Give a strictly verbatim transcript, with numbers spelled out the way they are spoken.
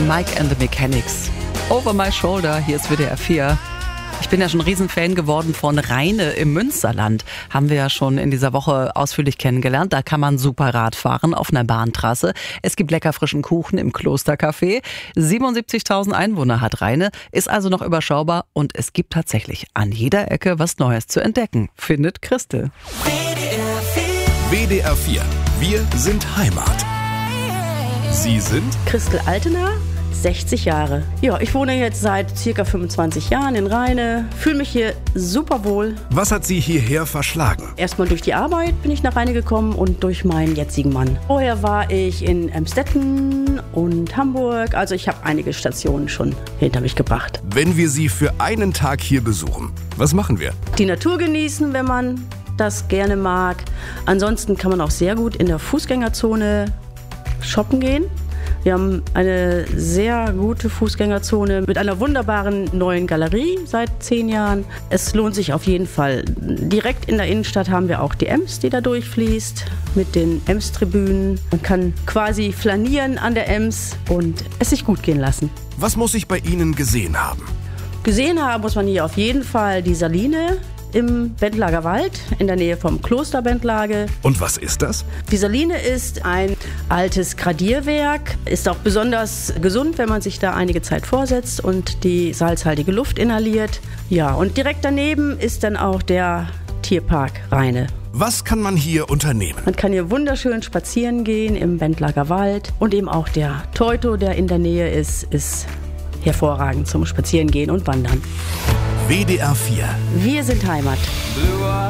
Mike and the Mechanics. Over my shoulder, hier ist W D R vier. Ich bin ja schon ein Riesenfan geworden von Rheine im Münsterland. Haben wir ja schon in dieser Woche ausführlich kennengelernt. Da kann man super Rad fahren auf einer Bahntrasse. Es gibt lecker frischen Kuchen im Klostercafé. siebenundsiebzigtausend Einwohner hat Rheine, ist also noch überschaubar. Und es gibt tatsächlich an jeder Ecke was Neues zu entdecken, findet Christel. W D R vier. Wir sind Heimat. Sie sind Christel Altener, sechzig Jahre. Ja, ich wohne jetzt seit circa fünfundzwanzig Jahren in Rheine, fühle mich hier super wohl. Was hat Sie hierher verschlagen? Erstmal durch die Arbeit bin ich nach Rheine gekommen und durch meinen jetzigen Mann. Vorher war ich in Emstetten und Hamburg, also ich habe einige Stationen schon hinter mich gebracht. Wenn wir Sie für einen Tag hier besuchen, was machen wir? Die Natur genießen, wenn man das gerne mag. Ansonsten kann man auch sehr gut in der Fußgängerzone shoppen gehen. Wir haben eine sehr gute Fußgängerzone mit einer wunderbaren neuen Galerie seit zehn Jahren. Es lohnt sich auf jeden Fall. Direkt in der Innenstadt haben wir auch die Ems, die da durchfließt, mit den Ems-Tribünen. Man kann quasi flanieren an der Ems und es sich gut gehen lassen. Was muss ich bei Ihnen gesehen haben? Gesehen haben muss man hier auf jeden Fall die Saline im Bentlager Wald, in der Nähe vom Kloster Bentlage. Und was ist das? Die Saline ist ein altes Gradierwerk, ist auch besonders gesund, wenn man sich da einige Zeit vorsetzt und die salzhaltige Luft inhaliert. Ja, und direkt daneben ist dann auch der Tierpark Rheine. Was kann man hier unternehmen? Man kann hier wunderschön spazieren gehen im Bentlager Wald und eben auch der Teuto, der in der Nähe ist, ist hervorragend zum Spazierengehen und Wandern. W D R vier. Wir sind Heimat.